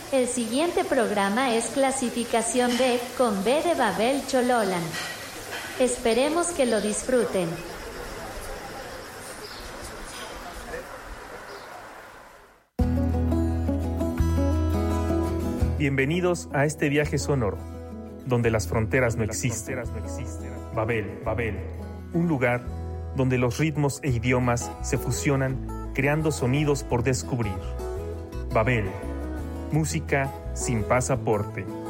El siguiente programa es clasificación D, con B de Babel Chololan. Esperemos que lo disfruten. Bienvenidos a este viaje sonoro, donde las fronteras no existen. Babel, un lugar donde los ritmos e idiomas se fusionan, creando sonidos por descubrir. Babel, música sin pasaporte.